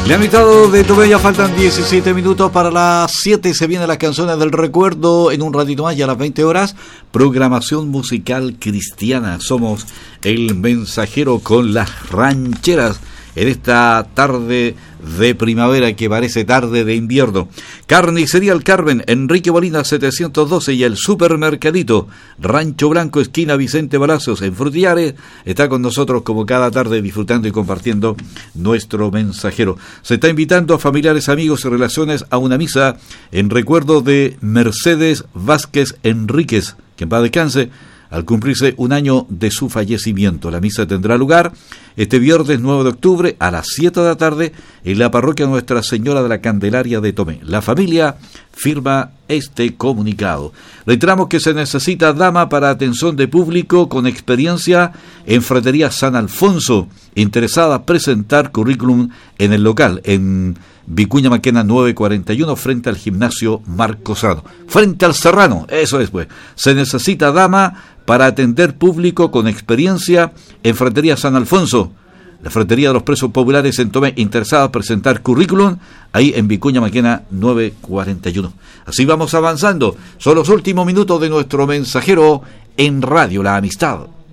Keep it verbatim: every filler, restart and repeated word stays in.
Le han invitado de Tomé, ya faltan diecisiete minutos para las siete. Se vienen las canciones del recuerdo en un ratito más, ya a las veinte horas. Programación musical cristiana. Somos el mensajero con las rancheras en esta tarde de primavera que parece tarde de invierno. Carnicería El Carmen, Enrique Molina setecientos doce, y el Supermercadito Rancho Blanco, esquina Vicente Palacios, en Frutillares, está con nosotros como cada tarde disfrutando y compartiendo nuestro mensajero. Se está invitando a familiares, amigos y relaciones a una misa en recuerdo de Mercedes Vázquez Enríquez, que en paz descanse, al cumplirse un año de su fallecimiento. La misa tendrá lugar este viernes nueve de octubre a las siete de la tarde en la parroquia Nuestra Señora de la Candelaria de Tomé. La familia firma este comunicado. Reiteramos que se necesita dama para atención de público con experiencia en Fratería San Alfonso, interesada a presentar currículum en el local, en Vicuña Maquena nueve cuarenta y uno, frente al gimnasio Marcosado, frente al Serrano. Eso es, pues. Se necesita dama para atender público con experiencia en Fratería San Alfonso, la Fratería de los Presos Populares en Tomé, interesada a presentar currículum ahí en Vicuña Maquena nueve cuarenta y uno. Así vamos avanzando. Son los últimos minutos de nuestro mensajero en Radio La Amistad.